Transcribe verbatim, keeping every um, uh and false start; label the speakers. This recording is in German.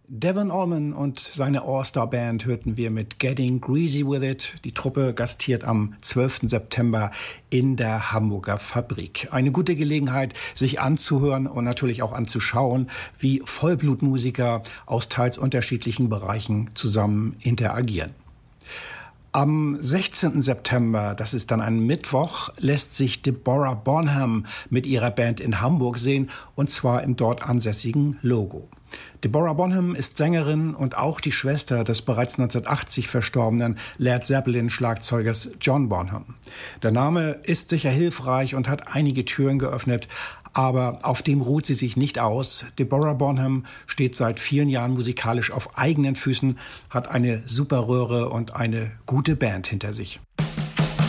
Speaker 1: Devon Allman und seine All-Star-Band hörten wir mit Getting Greasy With It. Die Truppe gastiert am zwölften September in der Hamburger Fabrik. Eine gute Gelegenheit, sich anzuhören und natürlich auch anzuschauen, wie Vollblutmusiker aus teils unterschiedlichen Bereichen zusammen interagieren. Am sechzehnten September, das ist dann ein Mittwoch, lässt sich Deborah Bonham mit ihrer Band in Hamburg sehen, und zwar im dort ansässigen Logo. Deborah Bonham ist Sängerin und auch die Schwester des bereits neunzehnhundertachtzig verstorbenen Led Zeppelin-Schlagzeugers John Bonham. Der Name ist sicher hilfreich und hat einige Türen geöffnet, aber auf dem ruht sie sich nicht aus. Deborah Bonham steht seit vielen Jahren musikalisch auf eigenen Füßen, hat eine super Röhre und eine gute Band hinter sich.